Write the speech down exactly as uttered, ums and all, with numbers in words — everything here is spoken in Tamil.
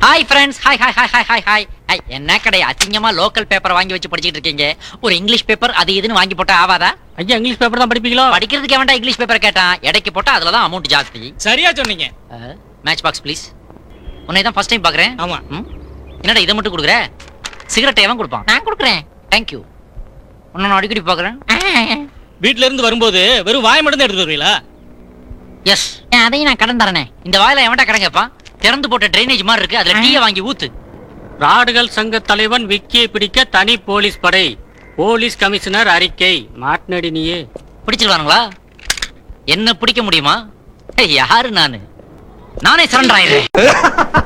Hi friends, hi hi hi hi hi hi hi. என்ன கடை அசிங்கமா லோக்கல் பேப்பர் வாங்கி வச்சு படிச்சிட்டு இருக்கீங்க? ஒரு இங்கிலீஷ் பேப்பர் அது இதுன்னு வாங்கி போட்டா ஆவாதா? ஐயா இங்கிலீஷ் பேப்பர் தான் படிப்பீங்களோ? படிக்கிறதுக்கு வேண்டாம் இங்கிலீஷ் பேப்பர் கேட்டான். எடைக்கு போட்டா அதுல தான் அமௌண்ட் ஜாஸ்தி. சரியா சொன்னீங்க. Match box please. உன்னை தான் ஃபர்ஸ்ட் டைம் பாக்குறேன். ஆமா. என்னடா இதை மட்டும் கொடுக்குற? சிகரெட் எவன் கொடுப்பான்? நான் கொடுக்குறேன். தேங்க்யூ. உன்னை நான் அடிக்கடி பாக்குறேன். வீட்ல இருந்து வரும்போது வெறும் வாய் மட்டும் தான் எடுத்து வருவீங்களா? எஸ், அதையும் நான் கடன் தரேனே. இந்த வாயில எவன்டா கடன் கேட்பான்? திறந்து போட்ட ட்ரைனேஜ் மாதிரி இருக்கு, அதுல டீயை வாங்கி ஊத்து. ராடுகள் சங்க தலைவன் விக்கியை பிடிக்க தனி போலீஸ் படை. போலீஸ் கமிஷனர் அறிக்கை. மாட்னடி நீயே. பிடிச்சிருவானுங்களா? என்ன பிடிக்க முடியுமா? யாரு நானு? நானே சரண்டர் ஆயிடுறேன்.